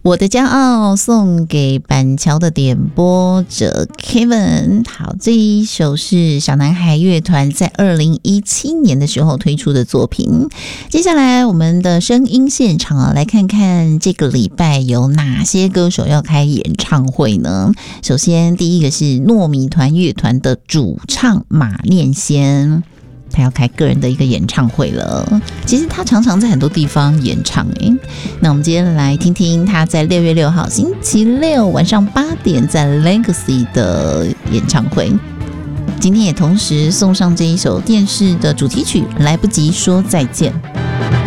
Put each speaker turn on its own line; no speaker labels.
我的骄傲送给板桥的点播者 Kevin。 好，这一首是小男孩乐团在2017年的时候推出的作品。接下来我们的声音现场啊，来看看这个礼拜有哪些歌手要开演唱会呢？首先第一个是糯米团乐团的主唱马念先，他要开个人的一个演唱会了。其实他常常在很多地方演唱那我们今天来听听他在6月6号星期六晚上8点在 Legacy 的演唱会。今天也同时送上这一首电视的主题曲《来不及说再见》。